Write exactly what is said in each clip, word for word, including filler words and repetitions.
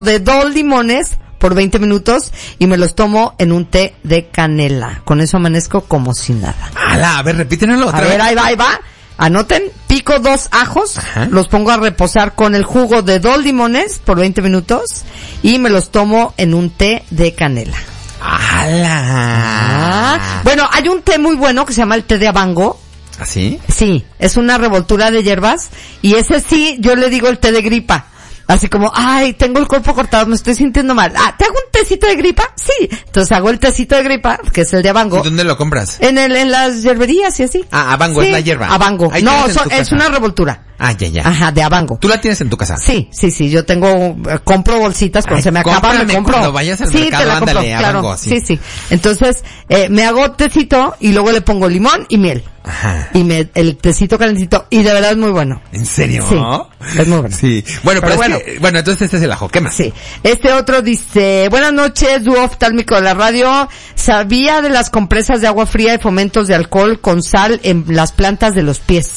de dos limones por veinte minutos y me los tomo en un té de canela. Con eso amanezco como si nada. ¡Hala! A ver, repítenlo otra a vez. A ver, ahí va, ahí va. Anoten, pico dos ajos, ajá, los pongo a reposar con el jugo de dos limones por veinte minutos y me los tomo en un té de canela. ¡Hala! Ah, bueno, hay un té muy bueno que se llama el té de abango. ¿Así? Sí, es una revoltura de hierbas y ese sí, yo le digo el té de gripa. Así como, ay, tengo el cuerpo cortado, me estoy sintiendo mal. Ah, ¿te hago un tecito de gripa? Sí. Entonces hago el tecito de gripa, que es el de abango. ¿Y dónde lo compras? En el, en las hierberías y así. Ah, abango sí, es la hierba. Abango. No, so, es una revoltura. Ah, ya, ya. Ajá, de abango. ¿Tú la tienes en tu casa? Sí, sí, sí. Yo tengo, eh, compro bolsitas, cuando ay, se me acaba, me compro. Cuando vayas al sí, mercado, te la compro, ándale, claro. abango, sí. sí, sí. Entonces, eh, me hago tecito y luego le pongo limón y miel. Ajá. Y me, el tecito calentito, y de verdad es muy bueno. ¿En serio? Sí, es muy bueno. Sí. Bueno, pero, pero bueno. Es que, bueno, entonces este es el ajo. ¿Qué más? Sí. Este otro dice, buenas noches, dúo oftálmico de la radio. ¿Sabía de las compresas de agua fría y fomentos de alcohol con sal en las plantas de los pies?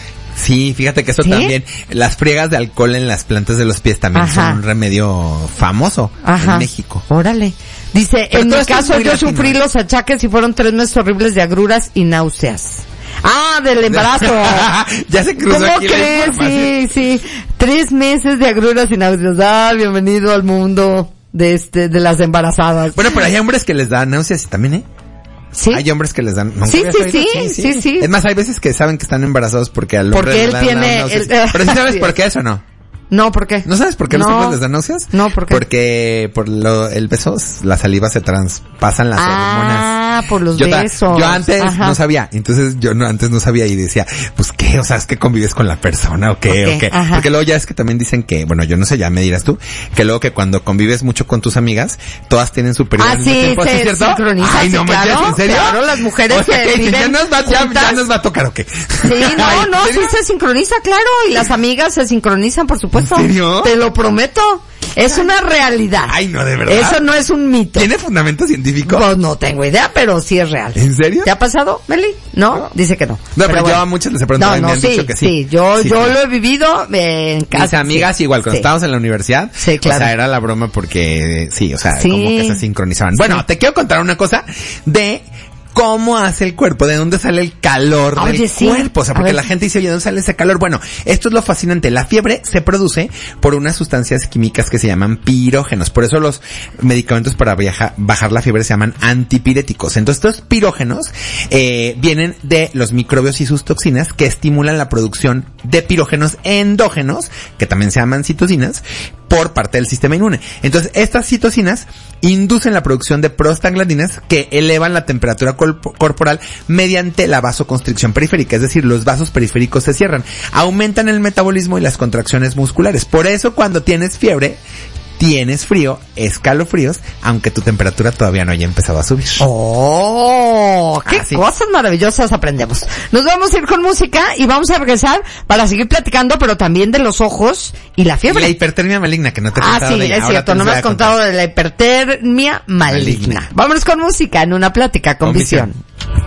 Sí, fíjate que eso ¿sí? también, las friegas de alcohol en las plantas de los pies también Ajá. son un remedio famoso Ajá. en México. Órale. Dice, pero en mi caso yo latino, sufrí ¿eh? los achaques y fueron tres meses horribles de agruras y náuseas. Ah, del embarazo. Ya se cruzó ¿Cómo aquí crees? Sí, sí. Tres meses de agruras y náuseas. Ah, bienvenido al mundo de este, de las embarazadas. Bueno, pero hay hombres que les dan náuseas y también, ¿eh? Sí. Hay hombres que les dan... Sí, sí, sí, sí, sí, sí. Es más, hay veces que saben que están embarazados porque al hombre porque él tiene... El, pero ¿sí sabes por qué eso no? No, ¿por qué? ¿No sabes por qué no. los hombres les dan náuseas? No, ¿por qué? Porque por lo, el beso, la saliva se traspasan las ah, hormonas. Ah, por los yo besos. Yo antes Ajá. no sabía, entonces yo no, antes no sabía y decía, pues qué, o sea, es que convives con la persona o qué, okay, o qué. Ajá. Porque luego ya es que también dicen que, bueno, yo no sé, ya me dirás tú, que luego que cuando convives mucho con tus amigas, todas tienen su periodo ah, al sí, mismo tiempo, se ¿sí, cierto? sincroniza, Ay, no, sí, claro, ¿en serio? Claro, las mujeres o sea, que viven ya nos va, ya, ya nos va a tocar o qué. Sí, no, no, sí se sincroniza, claro, y las amigas se sincronizan, por supuesto. ¿En serio? Te lo prometo. Es una realidad. Ay, no, de verdad. Eso no es un mito. ¿Tiene fundamento científico? Pues no tengo idea, pero sí es real. ¿En serio? ¿Te ha pasado, Meli? No, no. Dice que no. No, pero, pero bueno. Yo a muchas les he preguntado no, y no, me han sí, dicho que sí. Sí, yo, sí, yo sí. lo he vivido eh, en casa. Mis amigas sí. igual, cuando sí. estábamos en la universidad. Sí, claro. O sea, era la broma porque, sí, o sea, sí. como que se sincronizaban. Sí. Bueno, te quiero contar una cosa de... ¿Cómo hace el cuerpo? ¿De dónde sale el calor Oye, del sí. cuerpo? O sea, porque la gente dice, oye, ¿de dónde sale ese calor? Bueno, esto es lo fascinante. La fiebre se produce por unas sustancias químicas que se llaman pirógenos. Por eso los medicamentos para viaja, bajar la fiebre se llaman antipiréticos. Entonces, estos pirógenos eh, vienen de los microbios y sus toxinas que estimulan la producción de pirógenos endógenos, que también se llaman citocinas, por parte del sistema inmune. Entonces, estas citocinas inducen la producción de prostaglandinas que elevan la temperatura corporal mediante la vasoconstricción periférica, es decir, los vasos periféricos se cierran, aumentan el metabolismo y las contracciones musculares. Por eso cuando tienes fiebre, tienes frío, escalofríos, aunque tu temperatura todavía no haya empezado a subir. ¡Oh! ¡Qué ah, ¿sí? cosas maravillosas aprendemos! Nos vamos a ir con música y vamos a regresar para seguir platicando, pero también de los ojos y la fiebre. Y la hipertermia maligna, que no te he contado. Ah, sí, de ella. es Ahora cierto, no me has contado de la hipertermia maligna. maligna. Vámonos con música en una plática con, con visión. visión.